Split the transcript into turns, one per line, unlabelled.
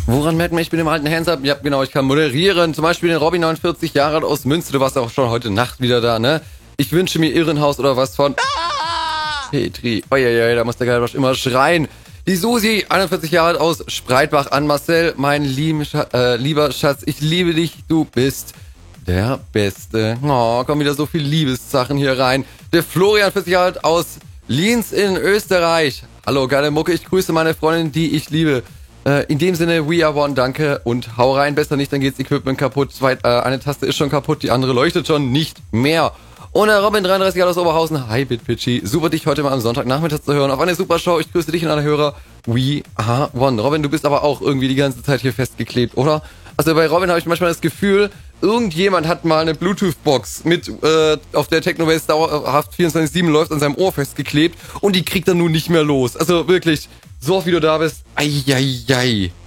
Woran merkt man, ich bin im alten Hands Up? Ja, genau, ich kann moderieren. Zum Beispiel den Robin, 49 Jahre alt aus Münster. Du warst auch schon heute Nacht wieder da, ne? Ich wünsche mir Irrenhaus oder was von Petri. Oh ja, da muss der Geilwasch immer schreien. Die Susi, 41 Jahre alt aus Spreitbach an Marcel. Mein lieber Schatz, ich liebe dich. Du bist der Beste. Oh, kommen wieder so viele Liebessachen hier rein. Der Florian, 40 Jahre alt aus Lienz in Österreich. Hallo, geile Mucke. Ich grüße meine Freundin, die ich liebe. In dem Sinne, we are one, danke und hau rein, besser nicht, dann geht's Equipment kaputt. Eine Taste ist schon kaputt, die andere leuchtet schon nicht mehr. Und der Robin, 33 Jahre aus Oberhausen, hi Bitpitchy, super dich heute mal am Sonntagnachmittag zu hören auf eine super Show. Ich grüße dich und alle Hörer, we are one. Robin, du bist aber auch irgendwie die ganze Zeit hier festgeklebt, oder? Also bei Robin habe ich manchmal das Gefühl, irgendjemand hat mal eine Bluetooth-Box mit, auf der Technobase dauerhaft 24/7 läuft, an seinem Ohr festgeklebt und die kriegt er nun nicht mehr los. Also wirklich, so oft wie du da bist, ai.